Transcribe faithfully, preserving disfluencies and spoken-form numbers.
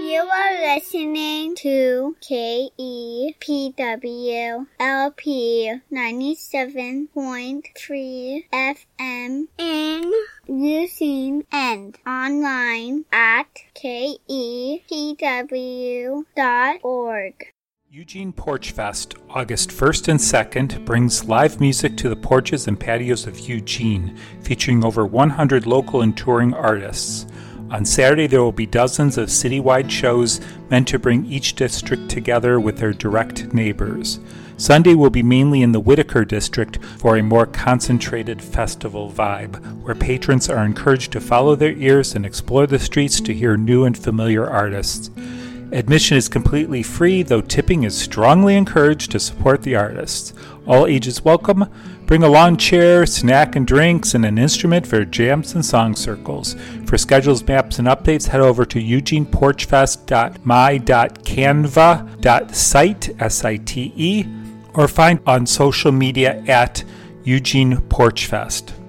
You are listening to K E P W L P ninety-seven point three F M in Eugene and online at K E P W dot org. Eugene Porch Fest, August first and second, brings live music to the porches and patios of Eugene, featuring over one hundred local and touring artists. On Saturday, there will be dozens of citywide shows meant to bring each district together with their direct neighbors. Sunday will be mainly in the Whitaker district for a more concentrated festival vibe, where patrons are encouraged to follow their ears and explore the streets to hear new and familiar artists. Admission is completely free, though tipping is strongly encouraged to support the artists. All ages welcome. Bring a lawn chair, snack and drinks, and an instrument for jams and song circles. For schedules, maps, and updates, head over to eugene porch fest dot my dot canva dot site, S I T E, or find on social media at Eugene Porch Fest.